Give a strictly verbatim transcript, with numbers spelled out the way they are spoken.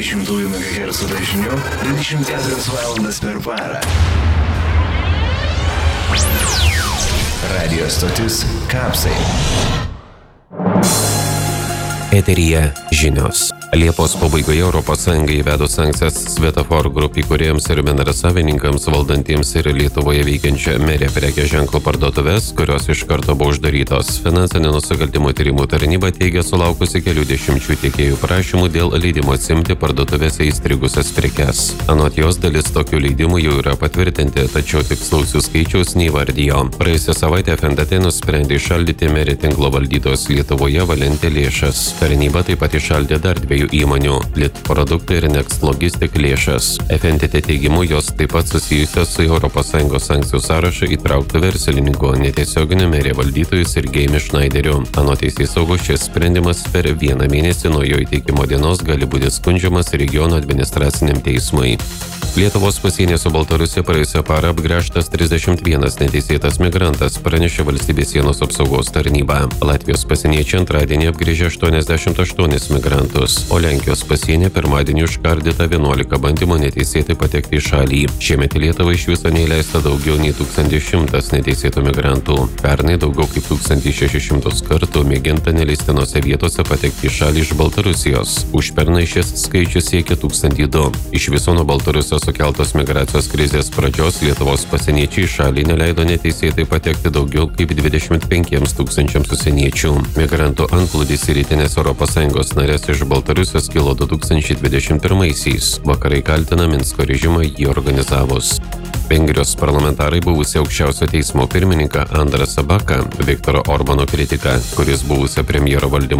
šimtųjų megahercų dažniu dvidešimt keturias valandas per parą. Radio stotis Kapsai. Eteryje žinios. Liepos pabaigoje Europos Sąjunga įvedo sankcijas Svetofor grupė įkūrėjams ir bendrasavininkams valdantiems ir Lietuvoje veikiančią Merė prekės ženklo parduotuves, kurios iš karto buvo uždarytos. Finansinių nusikaltimų tyrimų tarnyba teigia sulaukusi kelių dešimčių tiekėjų prašymų dėl leidimo atsimti parduotuvėse įstrigusias prekes. Anot jos dalis tokių leidimų jau yra patvirtinti, tačiau tikslaus jų skaičiaus neįvardijo. Praėjusią savaitę F N T T nusprendė įšaldyti Merė tinklo valdytos Lietuvoje Valenti lėšas. Tarnyba taip pat įšaldė dar dviejų įmonių – Lit produktai ir Next Logistic lėšas. F N T T teigimu jos taip pat susijusios su Europos Sąjungos sankcijų sąrašą įtrauktų verslininkų, netiesioginių Merė valdytojų Sergejumi Šnaideriu. Anot teisėsaugos šis sprendimas per vieną mėnesį nuo jo įteikimo dienos gali būti skundžiamas regiono administraciniam teismui. Lietuvos pasienyje su Baltarusija praėjusią parą apgręžtas trisdešimt vienas neteisėtas migrantas, pranešė valstybės sienos apsaugos tarnyba. Latvijos pasieniečiai antradienį apgręžė aštuoniasdešimt aštuonis migrantus, o Lenkijos pasienyje pirmadienį užkardyta vienuolika bandymų neteisėtai patekti į šalį. Šiemet į Lietuvą iš viso neįleista daugiau nei tūkstantis šimtas neteisėtų migrantų. Pernai daugiau kaip tūkstantis šešis šimtus kartų mėginta neleistinose vietose patekti į šalį iš Baltarusijos. Užpernai šis skaičius siekia tūkstantį du. Iš viso nuo Baltarusijos sukeltos migracijos krizės pradžios Lietuvos pasieniečiai į šalį neleido neteisėtai patekti daugiau kaip dvidešimt penkiems tūkstančiams užsieniečių. Migrantų antplūdis į rytinės Europos Sąjungos narės iš Baltarusijos kilo du tūkstančiai dvidešimt pirmaisiais. Vakarai kaltina Minsko režimą jį organizavus. Vengrijos parlamentarai buvusi aukščiausio teismo pirmininką Andrą Sabaką, Viktoro Orbano kritiką, kuris buvusią premjero valdymo